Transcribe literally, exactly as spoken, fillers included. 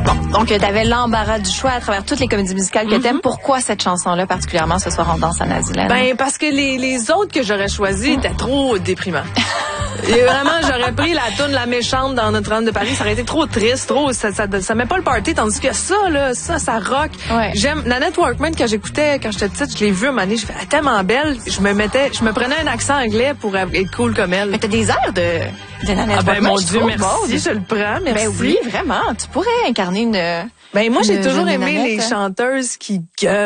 Bon, donc tu avais l'embarras du choix à travers toutes les comédies musicales que mm-hmm. t'aimes. Pourquoi cette chanson-là, particulièrement ce soir on danse à Naziland? Ben, parce que les, les autres que j'aurais choisies étaient trop déprimants. Et vraiment, j'aurais pris la toune La Méchante dans Notre-Dame de Paris. Ça aurait été trop triste, trop, ça, ça, ça met pas le party, tandis que ça, là, ça, ça rock. Ouais. J'aime, Nanette Workman, que j'écoutais quand j'étais petite, je l'ai vue un moment donné, je fais, elle est tellement belle, je me mettais, je me prenais un accent anglais pour être cool comme elle. Mais t'as des airs de, de Nanette ah ben, Workman. mon Dieu, merci, beau. Je le prends, merci. Ben oui, vraiment, tu pourrais incarner une... Ben, moi, j'ai toujours aimé Nanette, les chanteuses qui gueulent.